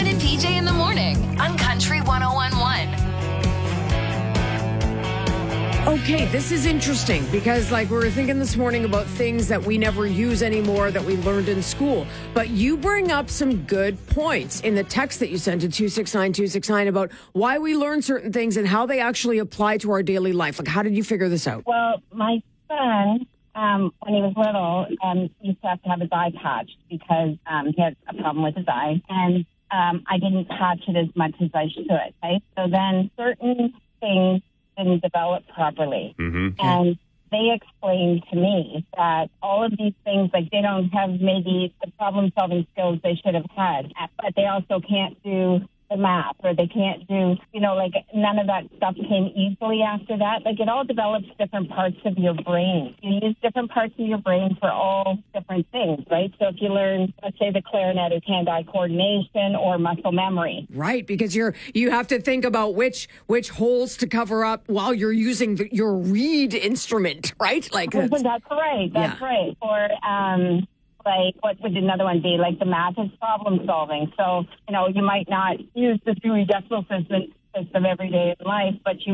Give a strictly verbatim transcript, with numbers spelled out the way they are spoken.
Kevin and P J in the morning on Country one oh one point one. Okay, this is interesting because, like, we were thinking this morning about things that we never use anymore that we learned in school. But you bring up some good points in the text that you sent to two six nine two six nine about why we learn certain things and how they actually apply to our daily life. Like, how did you figure this out? Well, my son, um, when he was little, um, used to have to have his eye patched because um, he had a problem with his eye. And um, I didn't patch it as much as I should, right? So then certain things didn't develop properly. Mm-hmm. And they explained to me that all of these things, like they don't have maybe the problem-solving skills they should have had, but they also can't do the math, or they can't do, you know, like none of that stuff came easily after that. Like it all develops different parts of your brain. You use different parts of your brain for all different things, right? So if you learn, let's say the clarinet is hand-eye coordination or muscle memory. Right, because you're you have to think about which which holes to cover up while you're using the, your reed instrument, right? Like that's, that's right. That's yeah. right. Or um, like, what would another one be? Like the math is problem solving. So, you know, you might not use the Dewey Decimal System system every day in life, but you